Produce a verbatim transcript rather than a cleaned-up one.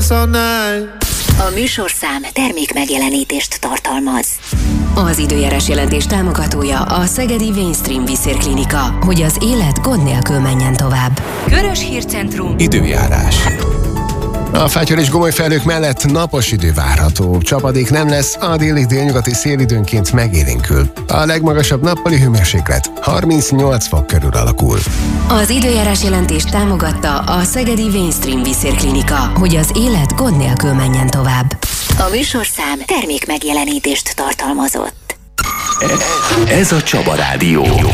sex all night. A műsorszám termék megjelenítést tartalmaz. Az időjárás jelentés támogatója a Szegedi Mainstream Vízérklinika, hogy az élet gond nélkül menjen tovább. Körös Hírcentrum. Időjárás. A Fátyol és Gomoly felhők mellett napos idő várható. Csapadék nem lesz, a déli-délnyugati szél időnként megélénkül. A legmagasabb nappali hőmérséklet harmincnyolc fok körül alakul. Az időjárás jelentést támogatta a Szegedi Mainstream Vízérklinika, hogy az élet gond nélkül menjen tovább. A műsorszám termék megjelenítést tartalmazott. Ez a Csaba Rádió.